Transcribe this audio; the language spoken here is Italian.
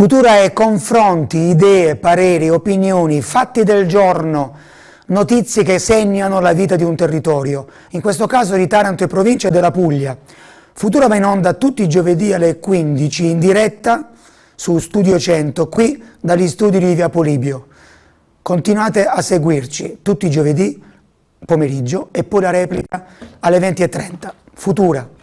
Futura è confronti, idee, pareri, opinioni, fatti del giorno, notizie che segnano la vita di un territorio, in questo caso di Taranto e provincia della Puglia. Futura va in onda tutti i giovedì alle 15 in diretta su Studio 100, qui dagli studi di Via Polibio. Continuate a seguirci tutti i giovedì pomeriggio e poi la replica alle 20:30. Futura.